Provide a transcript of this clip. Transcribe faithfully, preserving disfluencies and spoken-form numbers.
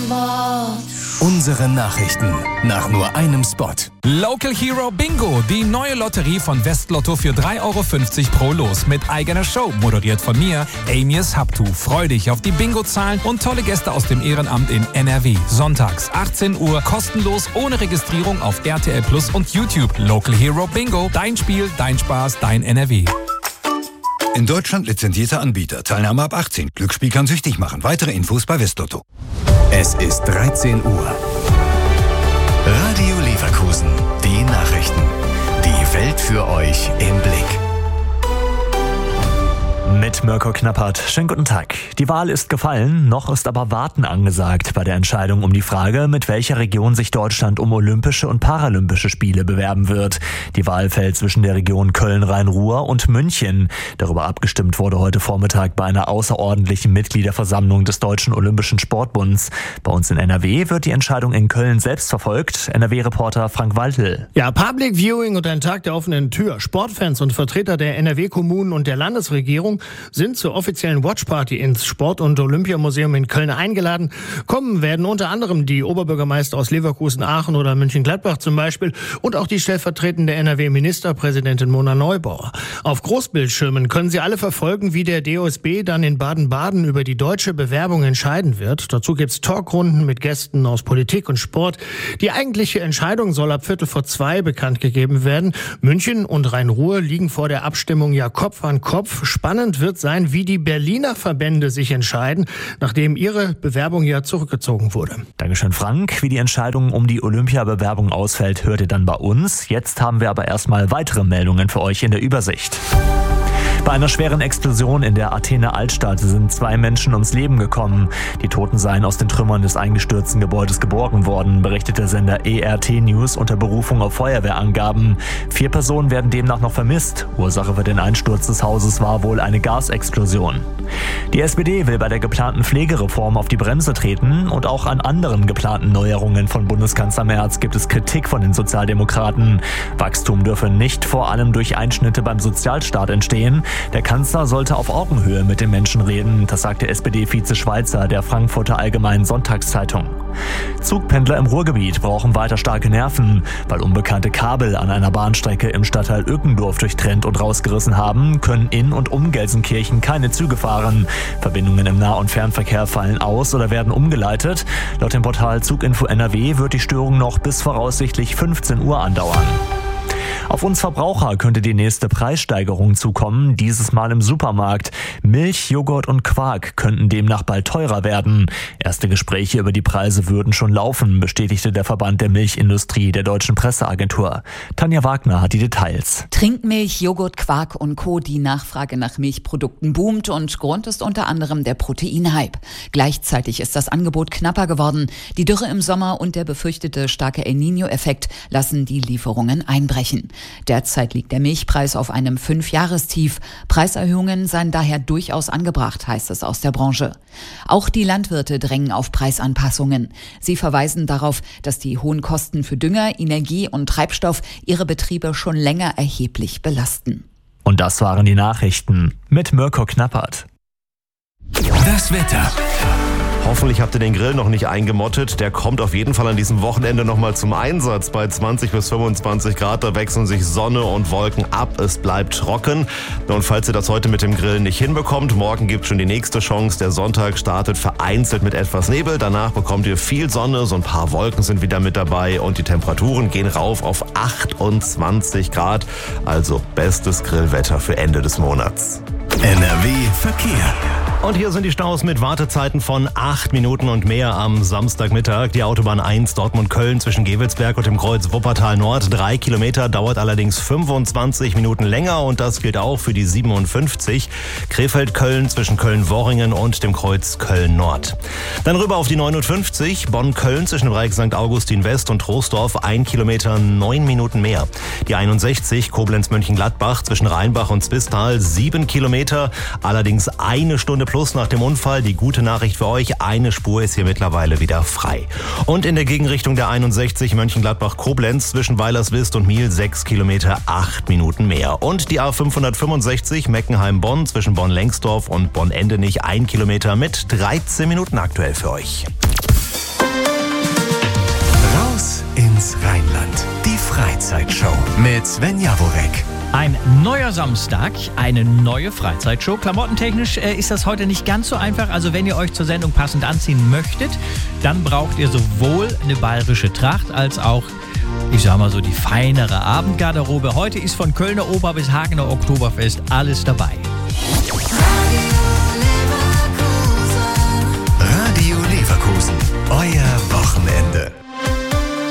Wort. Unsere Nachrichten nach nur einem Spot. Local Hero Bingo, die neue Lotterie von Westlotto für drei Euro fünfzig pro Los mit eigener Show, moderiert von mir, Amias Habtu. Freu dich auf die Bingo-Zahlen und tolle Gäste aus dem Ehrenamt in N R W. Sonntags achtzehn Uhr, kostenlos, ohne Registrierung auf R T L Plus und YouTube. Local Hero Bingo, dein Spiel, dein Spaß, dein N R W. In Deutschland lizenzierter Anbieter. Teilnahme ab achtzehn. Glücksspiel kann süchtig machen. Weitere Infos bei Westlotto. Es ist dreizehn Uhr. Radio Leverkusen. Die Nachrichten. Die Welt für euch im Blick. Mit Mirko Knappert. Schönen guten Tag. Die Wahl ist gefallen, noch ist aber Warten angesagt bei der Entscheidung um die Frage, mit welcher Region sich Deutschland um Olympische und Paralympische Spiele bewerben wird. Die Wahl fällt zwischen der Region Köln-Rhein-Ruhr und München. Darüber abgestimmt wurde heute Vormittag bei einer außerordentlichen Mitgliederversammlung des Deutschen Olympischen Sportbunds. Bei uns in N R W wird die Entscheidung in Köln selbst verfolgt. N R W-Reporter Frank Waltel. Ja, Public Viewing und ein Tag der offenen Tür. Sportfans und Vertreter der N R W-Kommunen und der Landesregierung sind zur offiziellen Watchparty ins Sport- und Olympiamuseum in Köln eingeladen. Kommen werden unter anderem die Oberbürgermeister aus Leverkusen, Aachen oder München-Gladbach zum Beispiel und auch die stellvertretende N R W-Ministerpräsidentin Mona Neubauer. Auf Großbildschirmen können Sie alle verfolgen, wie der D O S B dann in Baden-Baden über die deutsche Bewerbung entscheiden wird. Dazu gibt's Talkrunden mit Gästen aus Politik und Sport. Die eigentliche Entscheidung soll ab Viertel vor zwei bekannt gegeben werden. München und Rhein-Ruhr liegen vor der Abstimmung ja Kopf an Kopf. Spannend wird sein, wie die Berliner Verbände sich entscheiden, nachdem ihre Bewerbung ja zurückgezogen wurde. Dankeschön, Frank. Wie die Entscheidung um die Olympiabewerbung ausfällt, hört ihr dann bei uns. Jetzt haben wir aber erstmal weitere Meldungen für euch in der Übersicht. Bei einer schweren Explosion in der Athener Altstadt sind zwei Menschen ums Leben gekommen. Die Toten seien aus den Trümmern des eingestürzten Gebäudes geborgen worden, berichtet der Sender E R T News unter Berufung auf Feuerwehrangaben. Vier Personen werden demnach noch vermisst. Ursache für den Einsturz des Hauses war wohl eine Gasexplosion. Die S P D will bei der geplanten Pflegereform auf die Bremse treten und auch an anderen geplanten Neuerungen von Bundeskanzler Merz gibt es Kritik von den Sozialdemokraten. Wachstum dürfe nicht vor allem durch Einschnitte beim Sozialstaat entstehen. Der Kanzler sollte auf Augenhöhe mit den Menschen reden, das sagte S P D-Vize Schweizer der Frankfurter Allgemeinen Sonntagszeitung. Zugpendler im Ruhrgebiet brauchen weiter starke Nerven. Weil unbekannte Kabel an einer Bahnstrecke im Stadtteil Öckendorf durchtrennt und rausgerissen haben, können in und um Gelsenkirchen keine Züge fahren. Verbindungen im Nah- und Fernverkehr fallen aus oder werden umgeleitet. Laut dem Portal Zuginfo N R W wird die Störung noch bis voraussichtlich fünfzehn Uhr andauern. Auf uns Verbraucher könnte die nächste Preissteigerung zukommen, dieses Mal im Supermarkt. Milch, Joghurt und Quark könnten demnach bald teurer werden. Erste Gespräche über die Preise würden schon laufen, bestätigte der Verband der Milchindustrie der Deutschen Presseagentur. Tanja Wagner hat die Details. Trinkmilch, Joghurt, Quark und Co. Die Nachfrage nach Milchprodukten boomt und Grund ist unter anderem der Proteinhype. Gleichzeitig ist das Angebot knapper geworden. Die Dürre im Sommer und der befürchtete starke El Niño-Effekt lassen die Lieferungen einbrechen. Derzeit liegt der Milchpreis auf einem Fünfjahrestief. Preiserhöhungen seien daher durchaus angebracht, heißt es aus der Branche. Auch die Landwirte drängen auf Preisanpassungen. Sie verweisen darauf, dass die hohen Kosten für Dünger, Energie und Treibstoff ihre Betriebe schon länger erheblich belasten. Und das waren die Nachrichten mit Mirko Knappert. Das Wetter. Hoffentlich habt ihr den Grill noch nicht eingemottet. Der kommt auf jeden Fall an diesem Wochenende nochmal zum Einsatz. Bei zwanzig bis fünfundzwanzig Grad, da wechseln sich Sonne und Wolken ab. Es bleibt trocken. Und falls ihr das heute mit dem Grill nicht hinbekommt, morgen gibt es schon die nächste Chance. Der Sonntag startet vereinzelt mit etwas Nebel. Danach bekommt ihr viel Sonne, so ein paar Wolken sind wieder mit dabei. Und die Temperaturen gehen rauf auf achtundzwanzig Grad. Also bestes Grillwetter für Ende des Monats. N R W Verkehr. Und hier sind die Staus mit Wartezeiten von acht Minuten und mehr am Samstagmittag. Die Autobahn eins Dortmund-Köln zwischen Gewelsberg und dem Kreuz Wuppertal Nord. Drei Kilometer, dauert allerdings fünfundzwanzig Minuten länger und das gilt auch für die siebenundfünfzig. Krefeld-Köln zwischen Köln-Worringen und dem Kreuz Köln-Nord. Dann rüber auf die neunundfünfzig. Bonn-Köln zwischen dem Dreieck Sankt Augustin West und Troisdorf. Ein Kilometer, neun Minuten mehr. Die einundsechzig. Koblenz-Mönchengladbach zwischen Rheinbach und Zwistal. Sieben Kilometer, allerdings eine Stunde plus nach dem Unfall. Die gute Nachricht für euch, eine Spur ist hier mittlerweile wieder frei. Und in der Gegenrichtung der einundsechzig Mönchengladbach-Koblenz zwischen Weilerswist und Miel sechs Kilometer, acht Minuten mehr. Und die A fünfhundertfünfundsechzig Meckenheim-Bonn zwischen Bonn-Lengsdorf und Bonn-Endenich ein Kilometer mit dreizehn Minuten aktuell für euch. Freizeitshow mit Sven Jaworek. Ein neuer Samstag, eine neue Freizeitshow. Klamottentechnisch äh, ist das heute nicht ganz so einfach. Also wenn ihr euch zur Sendung passend anziehen möchtet, dann braucht ihr sowohl eine bayerische Tracht als auch, ich sag mal so, die feinere Abendgarderobe. Heute ist von Kölner Oper bis Hagener Oktoberfest alles dabei. Radio Leverkusen, euer Wochenende.